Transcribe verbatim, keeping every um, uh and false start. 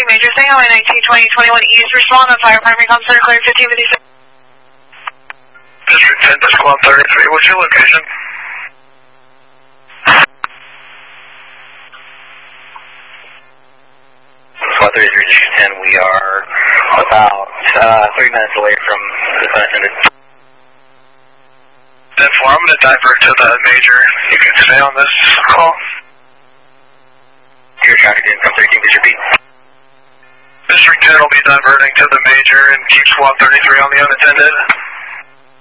thirty-three, Major Thing, Highway nineteen, twenty, twenty-one East, respond on fire, primary comm center, clear fifteen fifty-six. District ten, Squad thirty-three, what's your location? Squad thirty-three, District ten, we are about uh, three minutes away from the unattended. ten four, I'm going to divert to the Major. You can stay on this call. Your traffic in from thirteen, District B. District ten will be diverting to the Major and keep Squad thirty-three on the unattended.